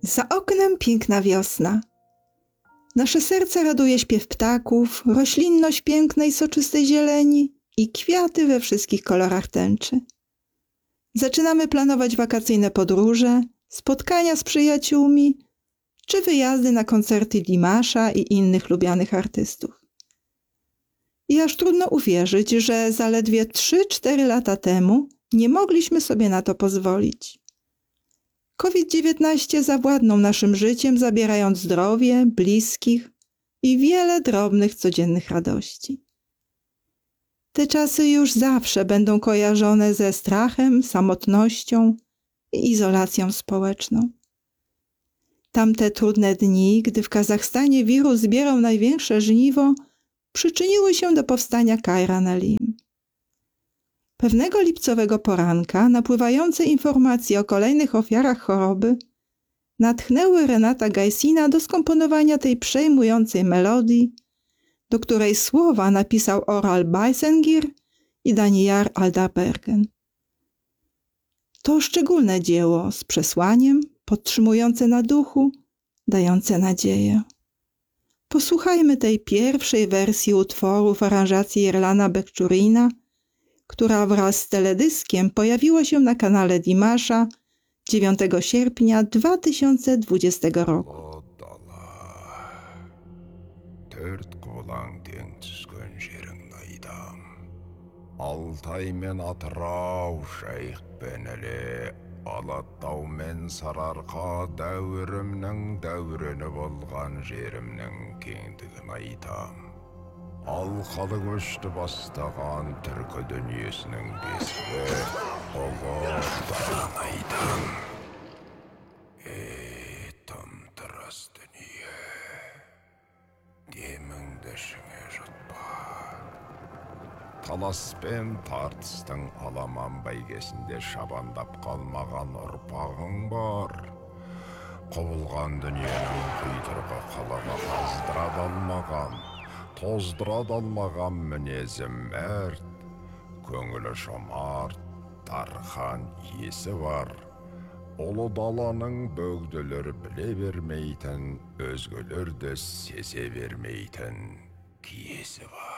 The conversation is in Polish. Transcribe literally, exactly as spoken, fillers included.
Za oknem piękna wiosna. Nasze serce raduje śpiew ptaków, roślinność pięknej, soczystej zieleni i kwiaty we wszystkich kolorach tęczy. Zaczynamy planować wakacyjne podróże, spotkania z przyjaciółmi czy wyjazdy na koncerty Dimasza i innych lubianych artystów. I aż trudno uwierzyć, że zaledwie trzy cztery lata temu nie mogliśmy sobie na to pozwolić. kowid dziewiętnaście zawładnął naszym życiem, zabierając zdrowie, bliskich i wiele drobnych, codziennych radości. Te czasy już zawsze będą kojarzone ze strachem, samotnością i izolacją społeczną. Tamte trudne dni, gdy w Kazachstanie wirus zbierał największe żniwo, przyczyniły się do powstania Kajran Alim. Pewnego lipcowego poranka napływające informacje o kolejnych ofiarach choroby natchnęły Renata Gajsina do skomponowania tej przejmującej melodii, do której słowa napisał Oral Bayzengir i Danijar Aldarbergen. To szczególne dzieło z przesłaniem, podtrzymujące na duchu, dające nadzieję. Posłuchajmy tej pierwszej wersji utworu w aranżacji Erlana Bekczurina, która wraz z teledyskiem pojawiła się na kanale Dimasza dziewiątego sierpnia dwa tysiące dwudziestego roku. Alтай мен Атырау шайықпен әле, Алатау мен Сарыарқа дәуірімнің дәуірені болған жерімнің кеңдігін айтам. Алқалы көшті бастаған түркі дүниесінің бесігі ұлықтарын айтам. Ей, тым-тырыс дүние, деміңді ішіңе жұтпа. Талас пен тартыстың аламан бәйгесінде шабандап қалмаған ұрпағың бар. Құбылған дүниенің құйтырғы қылығы қаздыра алмаған, тоздыра алмаған мінезі мәрт, көңілі жомарт, дархан есі бар. Ұлы даланың бөгделер біле бермейтін, өзгелерді сезе бермейтін киесі бар.